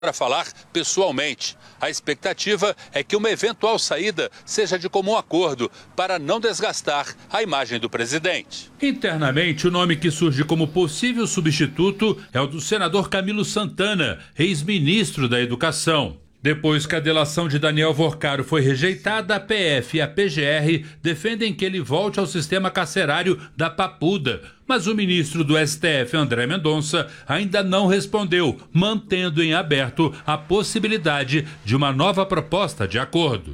para falar pessoalmente. A expectativa é que uma eventual saída seja de comum acordo para não desgastar a imagem do presidente. Internamente, o nome que surge como possível substituto é o do senador Camilo Santana, ex-ministro da Educação. Depois que a delação de Daniel Vorcaro foi rejeitada, a PF e a PGR defendem que ele volte ao sistema carcerário da Papuda. Mas o ministro do STF, André Mendonça, ainda não respondeu, mantendo em aberto a possibilidade de uma nova proposta de acordo.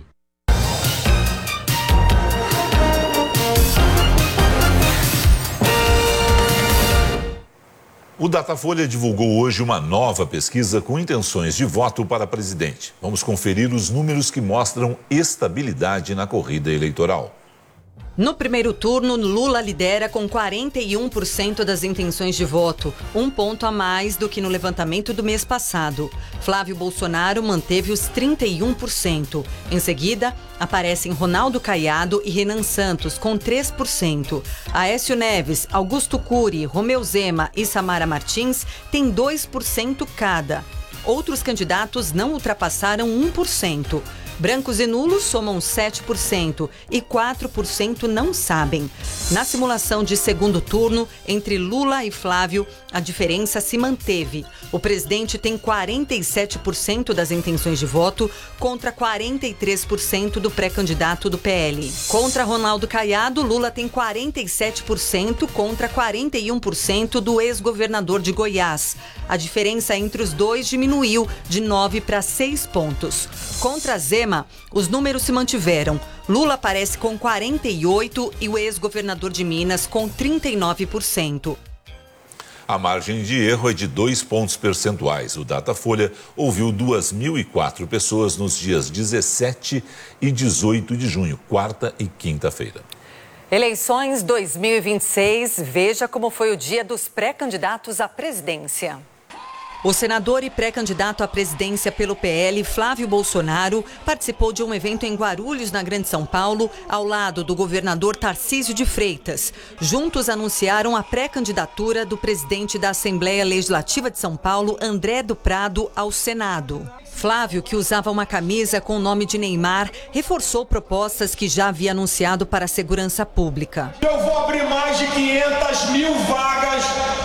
O Datafolha divulgou hoje uma nova pesquisa com intenções de voto para presidente. Vamos conferir os números que mostram estabilidade na corrida eleitoral. No primeiro turno, Lula lidera com 41% das intenções de voto, um ponto a mais do que no levantamento do mês passado. Flávio Bolsonaro manteve os 31%. Em seguida, aparecem Ronaldo Caiado e Renan Santos, com 3%. Aécio Neves, Augusto Cury, Romeu Zema e Samara Martins têm 2% cada. Outros candidatos não ultrapassaram 1%. Brancos e nulos somam 7% e 4% não sabem. Na simulação de segundo turno, entre Lula e Flávio, a diferença se manteve. O presidente tem 47% das intenções de voto contra 43% do pré-candidato do PL. Contra Ronaldo Caiado, Lula tem 47% contra 41% do ex-governador de Goiás. A diferença entre os dois diminuiu de 9 para 6 pontos. Contra Zema, os números se mantiveram. Lula aparece com 48% e o ex-governador de Minas com 39%. A margem de erro é de 2 pontos percentuais. O Datafolha ouviu 2.004 pessoas nos dias 17 e 18 de junho, quarta e quinta-feira. Eleições 2026, veja como foi o dia dos pré-candidatos à presidência. O senador e pré-candidato à presidência pelo PL, Flávio Bolsonaro, participou de um evento em Guarulhos, na Grande São Paulo, ao lado do governador Tarcísio de Freitas. Juntos anunciaram a pré-candidatura do presidente da Assembleia Legislativa de São Paulo, André do Prado, ao Senado. Flávio, que usava uma camisa com o nome de Neymar, reforçou propostas que já havia anunciado para a segurança pública. Eu vou abrir mais de 500.000 vagas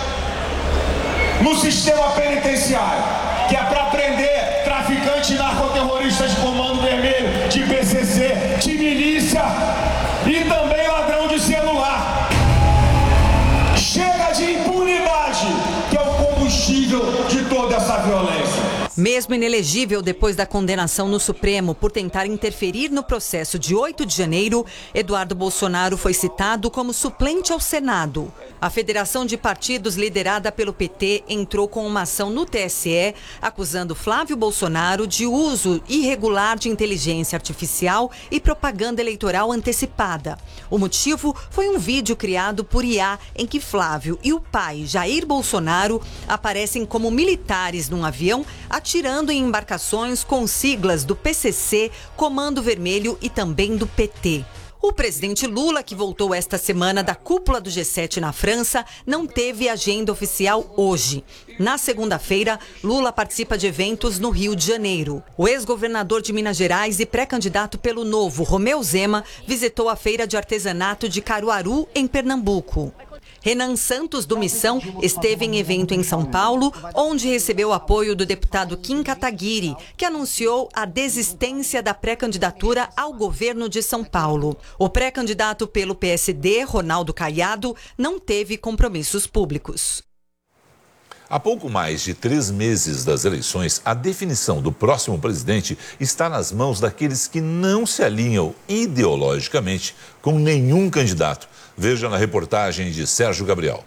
no sistema penitenciário, que é para prender traficantes, narcoterroristas de Comando Vermelho, de PCC, de milícia e também ladrão de celular. Chega de impunidade, que é o combustível de toda essa violência. Mesmo inelegível depois da condenação no Supremo por tentar interferir no processo de 8 de janeiro, Eduardo Bolsonaro foi citado como suplente ao Senado. A Federação de Partidos, liderada pelo PT, entrou com uma ação no TSE, acusando Flávio Bolsonaro de uso irregular de inteligência artificial e propaganda eleitoral antecipada. O motivo foi um vídeo criado por IA em que Flávio e o pai, Jair Bolsonaro, aparecem como militares num avião atirando em embarcações com siglas do PCC, Comando Vermelho e também do PT. O presidente Lula, que voltou esta semana da cúpula do G7 na França, não teve agenda oficial hoje. Na segunda-feira, Lula participa de eventos no Rio de Janeiro. O ex-governador de Minas Gerais e pré-candidato pelo Novo, Romeu Zema, visitou a feira de artesanato de Caruaru, em Pernambuco. Renan Santos, do Missão, esteve em evento em São Paulo, onde recebeu o apoio do deputado Kim Kataguiri, que anunciou a desistência da pré-candidatura ao governo de São Paulo. O pré-candidato pelo PSD, Ronaldo Caiado, não teve compromissos públicos. Há pouco mais de 3 meses das eleições, a definição do próximo presidente está nas mãos daqueles que não se alinham ideologicamente com nenhum candidato. Veja na reportagem de Sérgio Gabriel.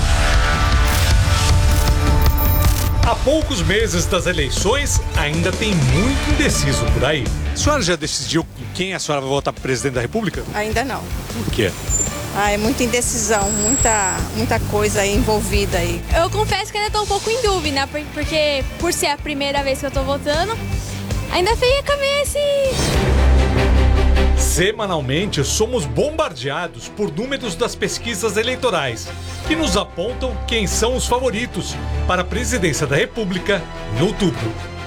Há poucos meses das eleições, ainda tem muito indeciso por aí. A senhora já decidiu quem a senhora vai votar para presidente da República? Ainda não. Por quê? É muita indecisão, muita coisa aí envolvida aí. Eu confesso que ainda estou um pouco em dúvida, porque por ser a primeira vez que eu estou votando, ainda veio a cabeça. Semanalmente, somos bombardeados por números das pesquisas eleitorais, que nos apontam quem são os favoritos para a presidência da República em outubro.